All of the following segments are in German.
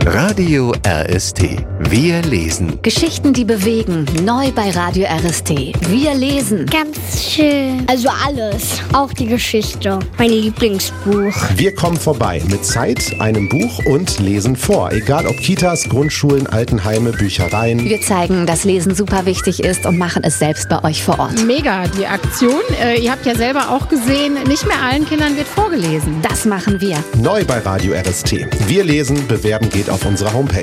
Radio RST. Wir lesen. Geschichten, die bewegen. Neu bei Radio RST. Wir lesen. Ganz schön. Also alles. Auch die Geschichte. Mein Lieblingsbuch. Wir kommen vorbei mit Zeit, einem Buch und lesen vor. Egal ob Kitas, Grundschulen, Altenheime, Büchereien. Wir zeigen, dass Lesen super wichtig ist und machen es selbst bei euch vor Ort. Mega, die Aktion. Ihr habt ja selber auch gesehen, nicht mehr allen Kindern wird vorgelesen. Das machen wir. Neu bei Radio RST. Wir lesen, bewerben geht auf unserer Homepage.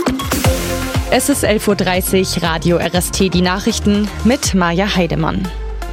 Es ist 11:30 Uhr, Radio RST, die Nachrichten mit Maja Heidemann.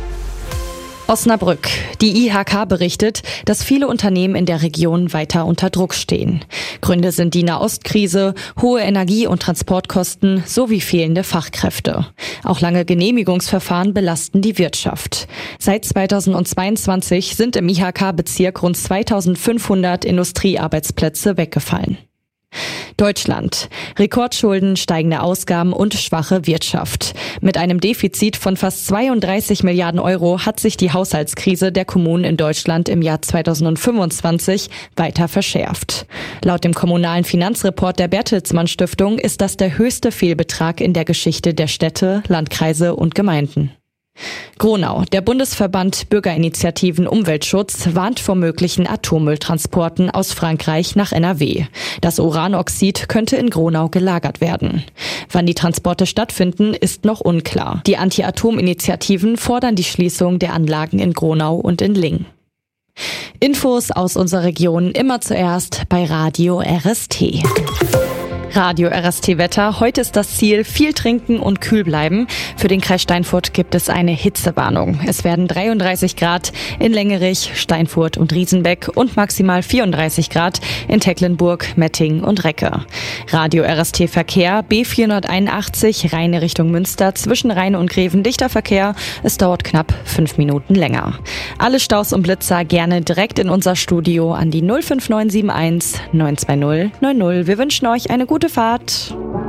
Osnabrück. Die IHK berichtet, dass viele Unternehmen in der Region weiter unter Druck stehen. Gründe sind die Nahostkrise, hohe Energie- und Transportkosten sowie fehlende Fachkräfte. Auch lange Genehmigungsverfahren belasten die Wirtschaft. Seit 2022 sind im IHK-Bezirk rund 2500 Industriearbeitsplätze weggefallen. Deutschland. Rekordschulden, steigende Ausgaben und schwache Wirtschaft. Mit einem Defizit von fast 32 Milliarden Euro hat sich die Haushaltskrise der Kommunen in Deutschland im Jahr 2025 weiter verschärft. Laut dem kommunalen Finanzreport der Bertelsmann Stiftung ist das der höchste Fehlbetrag in der Geschichte der Städte, Landkreise und Gemeinden. Gronau. Der Bundesverband Bürgerinitiativen Umweltschutz warnt vor möglichen Atommülltransporten aus Frankreich nach NRW. Das Uranoxid könnte in Gronau gelagert werden. Wann die Transporte stattfinden, ist noch unklar. Die Anti-Atom-Initiativen fordern die Schließung der Anlagen in Gronau und in Lingen. Infos aus unserer Region immer zuerst bei Radio RST. Radio RST Wetter. Heute ist das Ziel, viel trinken und kühl bleiben. Für den Kreis Steinfurt gibt es eine Hitzewarnung. Es werden 33 Grad in Lengerich, Steinfurt und Riesenbeck und maximal 34 Grad in Tecklenburg, Metting und Recke. Radio RST Verkehr B481 Rheine Richtung Münster zwischen Rhein und Greven dichter Verkehr. Es dauert knapp 5 Minuten länger. Alle Staus und Blitzer gerne direkt in unser Studio an die 05971 920 90. Wir wünschen euch eine gute Fahrt.